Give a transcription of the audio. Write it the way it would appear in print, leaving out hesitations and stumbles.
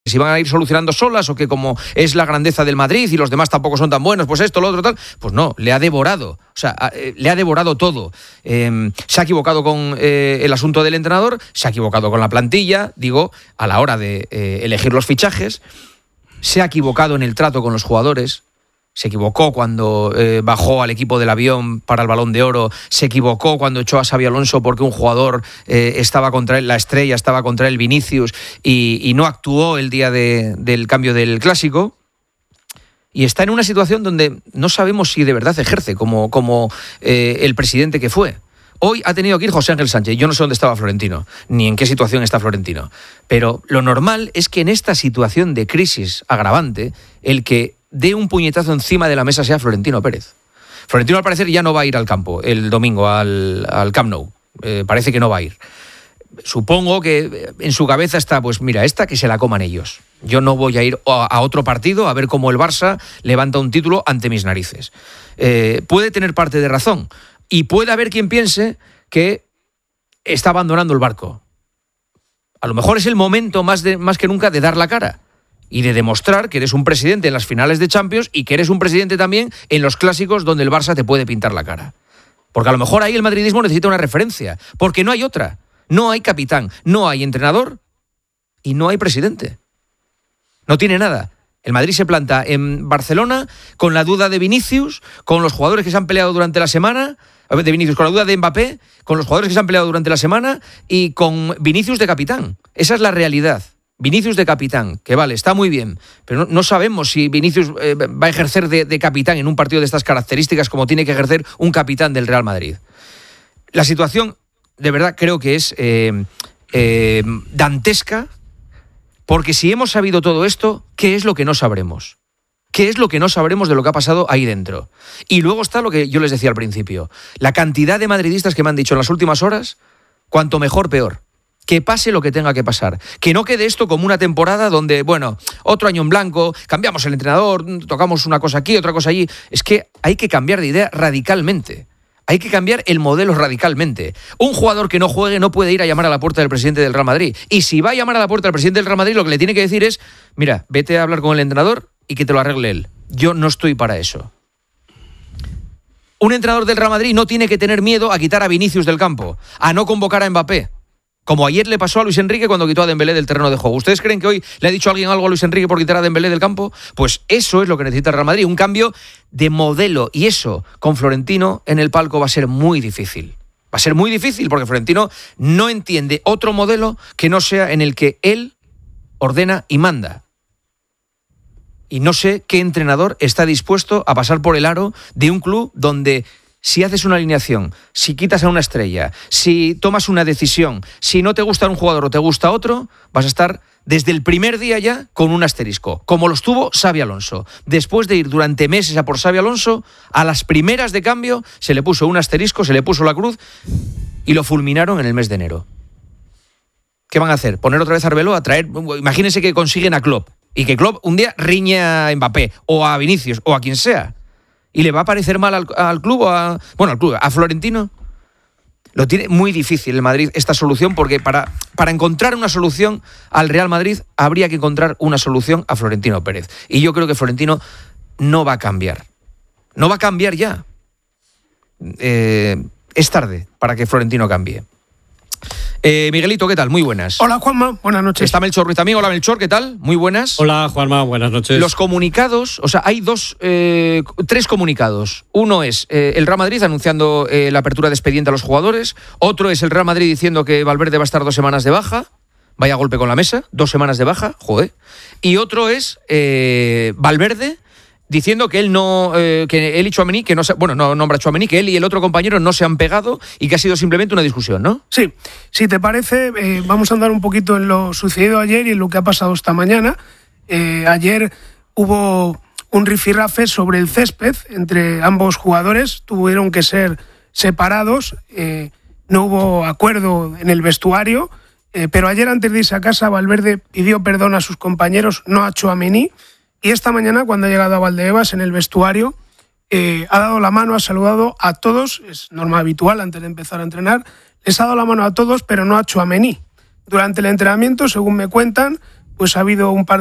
si van a ir solucionando solas o que como es la grandeza del Madrid y los demás tampoco son tan buenos, pues esto, lo otro, tal, pues no, le ha devorado, o sea, le ha devorado todo. Se ha equivocado con el asunto del entrenador, se ha equivocado con la plantilla, digo, a la hora de elegir los fichajes, se ha equivocado en el trato con los jugadores. Se equivocó cuando bajó al equipo del avión para el Balón de Oro. Se equivocó cuando echó a Xabi Alonso porque un jugador estaba contra él, la estrella estaba contra él, Vinicius, y no actuó el día del cambio del Clásico. Y está en una situación donde no sabemos si de verdad ejerce como el presidente que fue. Hoy ha tenido que ir José Ángel Sánchez. Yo no sé dónde estaba Florentino, ni en qué situación está Florentino. Pero lo normal es que en esta situación de crisis agravante, el que dé un puñetazo encima de la mesa sea Florentino Pérez. Florentino al parecer ya no va a ir al campo el domingo al Camp Nou. Parece que no va a ir. Supongo que en su cabeza está, pues mira, esta que se la coman ellos. Yo no voy a ir a otro partido a ver cómo el Barça levanta un título ante mis narices. Puede tener parte de razón. Y puede haber quien piense que está abandonando el barco. A lo mejor es el momento más que nunca de dar la cara y de demostrar que eres un presidente en las finales de Champions y que eres un presidente también en los clásicos donde el Barça te puede pintar la cara. Porque a lo mejor ahí el madridismo necesita una referencia, porque no hay otra. No hay capitán, no hay entrenador y no hay presidente. No tiene nada. El Madrid se planta en Barcelona con la duda de Vinicius, con los jugadores que se han peleado durante la semana, de Vinicius, con la duda de Mbappé, con los jugadores que se han peleado durante la semana y con Vinicius de capitán. Esa es la realidad. Vinicius de capitán, que vale, está muy bien, pero no sabemos si Vinicius va a ejercer de capitán en un partido de estas características como tiene que ejercer un capitán del Real Madrid. La situación, de verdad, creo que es dantesca, porque si hemos sabido todo esto, ¿qué es lo que no sabremos? ¿Qué es lo que no sabremos de lo que ha pasado ahí dentro? Y luego está lo que yo les decía al principio, la cantidad de madridistas que me han dicho en las últimas horas, cuanto mejor, peor. Que pase lo que tenga que pasar. Que no quede esto como una temporada donde, bueno, otro año en blanco, cambiamos el entrenador, tocamos una cosa aquí, otra cosa allí. Es que hay que cambiar de idea radicalmente. Hay que cambiar el modelo radicalmente. Un jugador que no juegue no puede ir a llamar a la puerta del presidente del Real Madrid. Y si va a llamar a la puerta del presidente del Real Madrid, lo que le tiene que decir es, mira, vete a hablar con el entrenador y que te lo arregle él. Yo no estoy para eso. Un entrenador del Real Madrid no tiene que tener miedo a quitar a Vinicius del campo, a no convocar a Mbappé. Como ayer le pasó a Luis Enrique cuando quitó a Dembélé del terreno de juego. ¿Ustedes creen que hoy le ha dicho alguien algo a Luis Enrique por quitar a Dembélé del campo? Pues eso es lo que necesita el Real Madrid, un cambio de modelo. Y eso, con Florentino en el palco, va a ser muy difícil. Va a ser muy difícil porque Florentino no entiende otro modelo que no sea en el que él ordena y manda. Y no sé qué entrenador está dispuesto a pasar por el aro de un club donde, si haces una alineación, si quitas a una estrella, si tomas una decisión, si no te gusta un jugador o te gusta otro, vas a estar desde el primer día ya con un asterisco, como los tuvo Xabi Alonso. Después de ir durante meses a por Xabi Alonso, a las primeras de cambio se le puso un asterisco, se le puso la cruz y lo fulminaron en el mes de enero. ¿Qué van a hacer? ¿Poner otra vez a Arbeloa? Imagínense que consiguen a Klopp y que Klopp un día riñe a Mbappé o a Vinicius o a quien sea. ¿Y le va a parecer mal al club a Florentino? Lo tiene muy difícil el Madrid esta solución, porque para encontrar una solución al Real Madrid habría que encontrar una solución a Florentino Pérez. Y yo creo que Florentino no va a cambiar. No va a cambiar ya. Es tarde para que Florentino cambie. Miguelito, ¿qué tal? Muy buenas. Hola, Juanma, buenas noches. Está Melchor Ruiz también. Hola, Melchor, ¿qué tal? Muy buenas. Hola, Juanma, buenas noches. Los comunicados, o sea, hay tres comunicados. Uno es el Real Madrid anunciando la apertura de expediente a los jugadores. Otro es el Real Madrid diciendo que Valverde va a estar 2 semanas de baja. Vaya golpe con la mesa, 2 semanas de baja, joder. Y otro es Valverde diciendo que él que él y Tchouaméni, que no nombra a Tchouaméni, que él y el otro compañero no se han pegado y que ha sido simplemente una discusión, ¿no? Sí, si te parece, vamos a andar un poquito en lo sucedido ayer y en lo que ha pasado esta mañana. Ayer hubo un rifirrafe sobre el césped entre ambos jugadores, tuvieron que ser separados, no hubo acuerdo en el vestuario, pero ayer antes de irse a casa Valverde pidió perdón a sus compañeros, no a Tchouaméni. Y esta mañana, cuando ha llegado a Valdebebas, en el vestuario, ha dado la mano, ha saludado a todos, es norma habitual antes de empezar a entrenar, les ha dado la mano a todos, pero no a Tchouaméni. Durante el entrenamiento, según me cuentan, pues ha habido un par